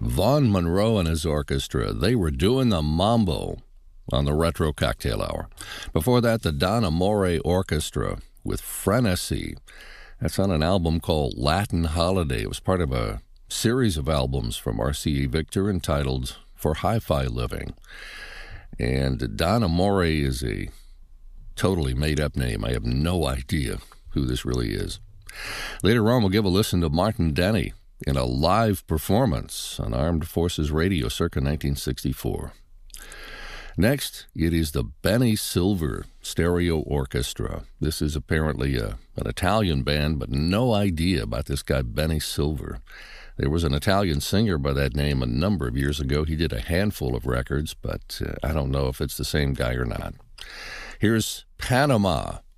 Vaughn Monroe and his orchestra. They were doing the mambo on the Retro Cocktail Hour. Before that, the Don Amore Orchestra with Frenesy. That's on an album called Latin Holiday. It was part of a series of albums from RCA Victor entitled For Hi-Fi Living. And Don Amore is a totally made-up name. I have no idea who this really is. Later on, we'll give a listen to Martin Denny in a live performance on Armed Forces Radio circa 1964. Next, it is the Benny Silver Stereo Orchestra. This is apparently an Italian band, but no idea about this guy Benny Silver. There was an Italian singer by that name a number of years ago. He did a handful of records, but I don't know if it's the same guy or not. Here's Panama